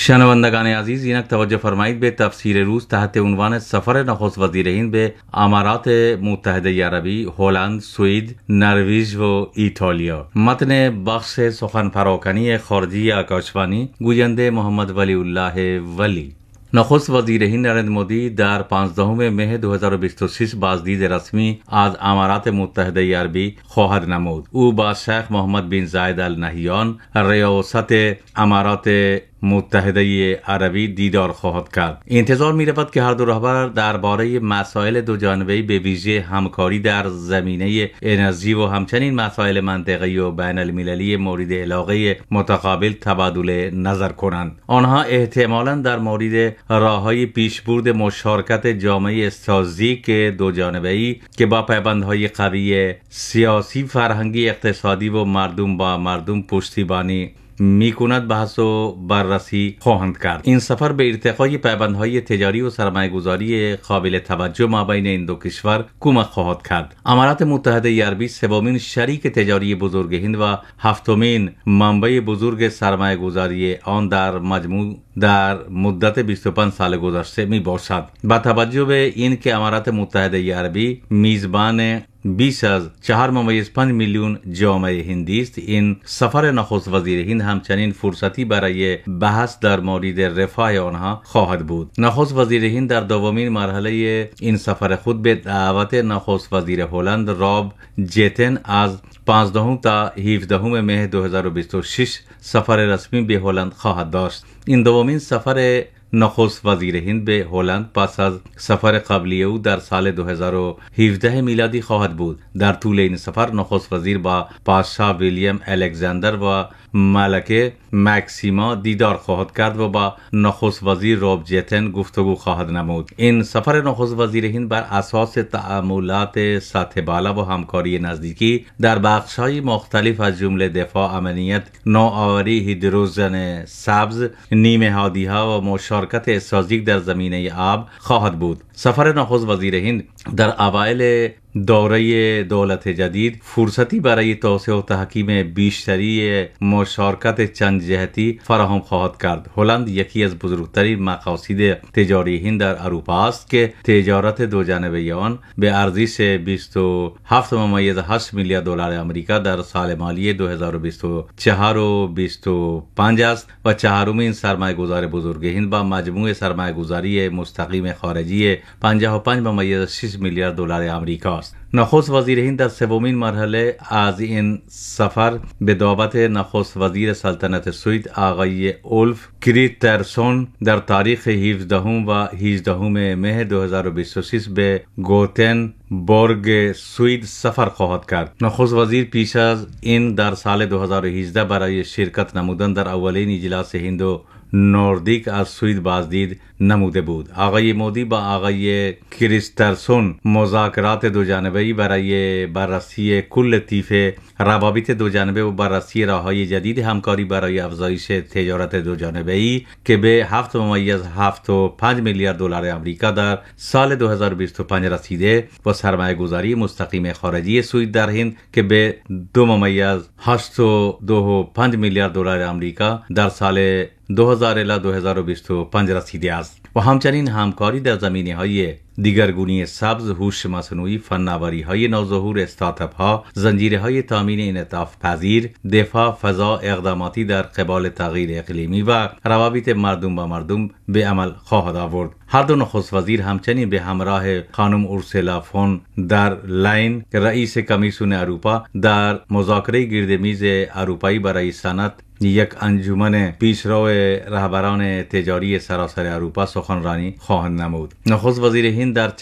شنوندگان عزیز، اینک توجه فرمایید به تفسیر روز تحت عنوان سفر نخست وزیر هند به امارات متحده عربی، هلند، سوئد، نروژ و ایتالیا. متن بخش سخن پراکنی خارجی آکاشوانی، گوینده محمد ولی الله ولی. نخست وزیر هند نریندر مودی در 15 مه 2026 بازدید رسمی از امارات متحده عربی خواهد نمود. او با شیخ محمد بن زاید ال نهیان ریاست امارات متحده عربی دیدار خواهد کرد. انتظار می رود که هر دو رهبر درباره مسائل دو جانبه‌ای به ویژه همکاری در زمینه انرژی و همچنین مسائل منطقه‌ای و بین المللی مورد علاقه متقابل تبادل نظر کنند. آنها احتمالاً در مورد راه‌های پیشبرد مشارکت جامعه استراتژیک دو جانبه‌ای که با پیوندهای قوی سیاسی، فرهنگی، اقتصادی و مردم با مردم پشتیبانی میکند بحث و بررسی خواهند کرد. این سفر به ارتقای پیوندهای تجاری و سرمایه‌گذاری قابل توجه مابین این دو کشور کمک خواهد کرد. امارات متحده عربی سومین شریک تجاری بزرگ هند و هفتمین منبع بزرگ سرمایه‌گذاری آن در مجموع در مدت 25 سال گذشته می باشد. با توجه به این که امارات متحده عربی میزبان بیش از 4.5 میلیون جامعه هندی است، این سفر نخست وزیر هند همچنین فرصتی برای بحث در مورد رفاه آنها خواهد بود. نخست وزیر هند در دومین مرحله این سفر خود به دعوت نخست وزیر هلند راب جتن از 15 تا 17 مه 2026 سفر رسمی به هلند خواهد داشت. این دومین سفر نخست وزیر هند به هلند پس از سفر قبلی او در سال 2017 میلادی خواهد بود. در طول این سفر نخست وزیر با پادشاه ویلیام الکساندر و ملکه مکسیما دیدار خواهد کرد و با نخست وزیر راب جتن گفتگو خواهد نمود. این سفر نخست وزیر هند بر اساس تعاملات سطح بالا و همکاری نزدیکی در بخش‌های مختلف از جمله دفاع، امنیت، نوآوری، هیدروژن سبز، نیمه هادی‌ها و مشارکت استراتژیک در زمینه آب خواهد بود. سفر نخست وزیر هند در اوایل دوره دولت جدید فرصتی برای توسعه و تحکیم بیشتری مشارکت چند جهتی فراهم خواهد کرد. هلند یکی از بزرگترین مقاصد تجاری هند در اروپا است که تجارت دو جانبه آن به ارزش 27.8 میلیارد دلار آمریکا در سال مالی 2024 و 25 است و چهارمین سرمایه‌گذار بزرگ هند با مجموع سرمایه‌گذاری مستقیم خارجی 55.6 میلیارد دلار آمریکا است. نخست وزیر هند در سومین مرحله از این سفر به دعوت نخست وزیر سلطنت سوئد آقای اولف کریسترسون در تاریخ 17 و 18 مه 2026 به گوتنبورگ سوئد سفر خواهد کرد. نخست وزیر پیش از این در سال 2018 برای شرکت نمودن در اولین اجلاس هند و نوردیک از سوئد بازدید نموده بود. آقای مودی با آقای کریسترسون مذاکرات دو جانبه‌ای برای بررسی کل طیف روابط دو جانبه و بررسی راه‌های جدید همکاری برای افزایش تجارت دو جانبه‌ای که به 7.75 میلیارد دلار آمریکا در سال 2025 رسیده و سرمایه‌گذاری مستقیم خارجی سوئد در هند که به 2.85 میلیارد دلار آمریکا در سال 2000 الی 2025 رسیده است و همچنین همکاری در زمینه‌های دیگرگونی سبز، هوش مصنوعی، فناوری‌های نوظهور، استارتاپ‌ها، زنجیره‌های تامین انعطاف پذیر، دفاع، فضا، اقداماتی در قبال تغییر اقلیمی و روابط مردم با مردم به عمل خواهد آورد. هر دو نخست وزیر همچنین به همراه خانم اورسولا فون در لاین رئیس کمیسیون اروپا در مذاکره گردمیز اروپایی برای صنعت یک انجمن پیشرو رهبران تجاری سراسر اروپا سخنرانی خواهند نمود. نخست وزیر هند در